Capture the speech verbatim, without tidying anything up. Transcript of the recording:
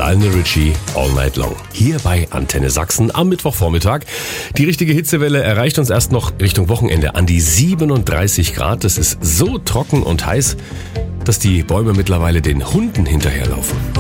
Lionel Richie, All Night Long. Hier bei Antenne Sachsen am Mittwochvormittag. Die richtige Hitzewelle erreicht uns erst noch Richtung Wochenende an die siebenunddreißig Grad. Das ist so trocken und heiß, dass die Bäume mittlerweile den Hunden hinterherlaufen.